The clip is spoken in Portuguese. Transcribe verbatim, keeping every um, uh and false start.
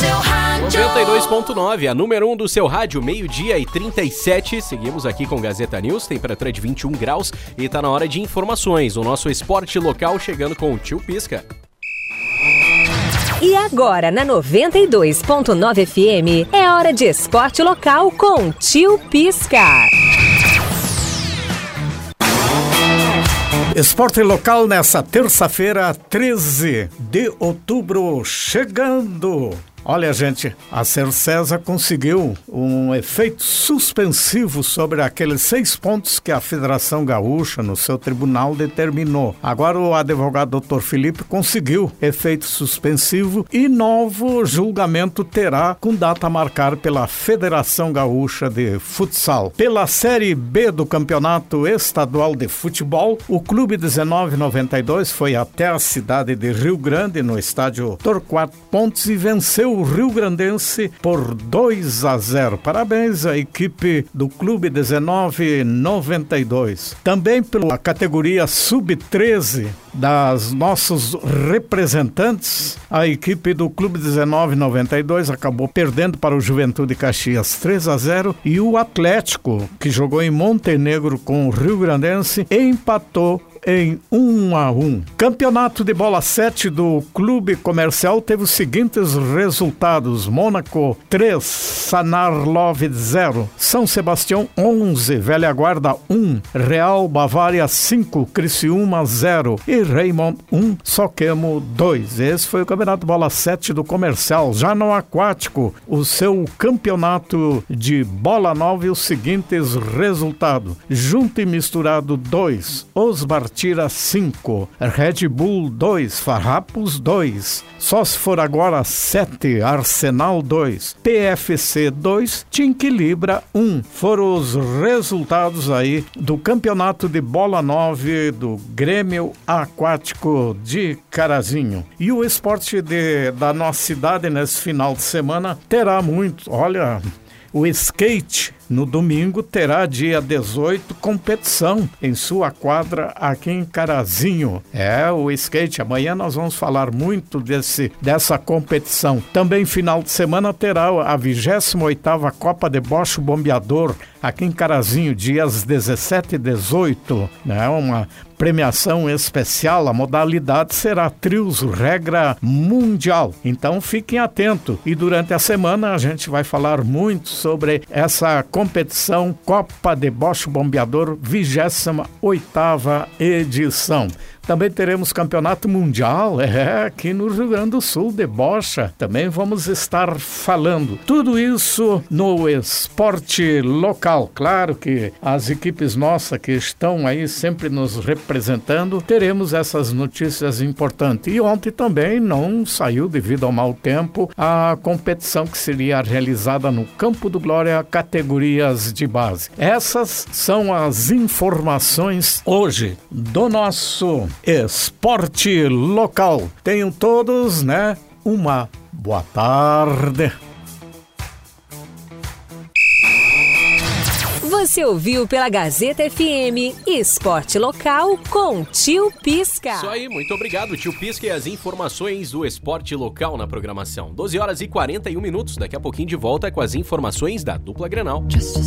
seu rádio. noventa e dois ponto nove, a número um do seu rádio, meio-dia e trinta e sete. Seguimos aqui com Gazeta News, temperatura de vinte e um graus e tá na hora de informações. O nosso esporte local chegando com o Tio Pisca. E agora, na noventa e dois ponto nove F M, é hora de esporte local com Tio Pisca. Esporte local nessa terça-feira, treze de outubro, chegando. Olha, gente, a Cercesa conseguiu um efeito suspensivo sobre aqueles seis pontos que a Federação Gaúcha, no seu tribunal, determinou. Agora o advogado doutor Felipe conseguiu efeito suspensivo e novo julgamento terá com data a marcar pela Federação Gaúcha de Futsal. Pela Série B do Campeonato Estadual de Futebol, o Clube dezenove noventa e dois foi até a cidade de Rio Grande, no estádio Torquato Pontes, e venceu o Rio Grandense por dois a zero. Parabéns à equipe do Clube dezenove noventa e dois. Também pela categoria sub treze das nossos representantes, a equipe do Clube dezenove noventa e dois acabou perdendo para o Juventude Caxias três a zero e o Atlético, que jogou em Montenegro com o Rio Grandense, empatou em um a um. Campeonato de bola sete do Clube Comercial teve os seguintes resultados: Mônaco três, Sanarlov zero, São Sebastião onze, Velha Guarda um, Real Bavária cinco, Criciúma zero e Raymond um, Soquemo dois. Esse foi o Campeonato de bola sete do Comercial. Já no Aquático, o seu campeonato de bola nove, os seguintes resultados: Junto e Misturado dois, Osbar Tira cinco, Red Bull dois, Farrapos dois, Só Se For Agora sete, Arsenal dois, P F C dois, Tinquilibra um. Foram os resultados aí do campeonato de bola nove do Grêmio Aquático de Carazinho. E o esporte de, da nossa cidade nesse final de semana terá muito, olha, o skate. No domingo terá, dia dezoito, competição em sua quadra aqui em Carazinho. É, o skate. Amanhã nós vamos falar muito desse, dessa competição. Também final de semana terá a vigésima oitava Copa de Bocho Bombeador aqui em Carazinho, dias dezessete e dezoito. É uma premiação especial. A modalidade será trios, regra mundial. Então fiquem atentos. E durante a semana a gente vai falar muito sobre essa competição Copa de Bocho Bombeador, vigésima oitava edição. Também teremos campeonato mundial, é, aqui no Rio Grande do Sul, de bocha. Também vamos estar falando. Tudo isso no esporte local. Claro que as equipes nossas que estão aí sempre nos representando, teremos essas notícias importantes. E ontem também não saiu, devido ao mau tempo, a competição que seria realizada no Campo do Glória, categorias de base. Essas são as informações hoje do nosso esporte local. Tenham todos, né, uma boa tarde. Você ouviu pela Gazeta F M Esporte Local com Tio Pisca. Isso aí, muito obrigado, Tio Pisca, e as informações do esporte local na programação. doze horas e quarenta e um minutos, daqui a pouquinho de volta com as informações da dupla Grenal.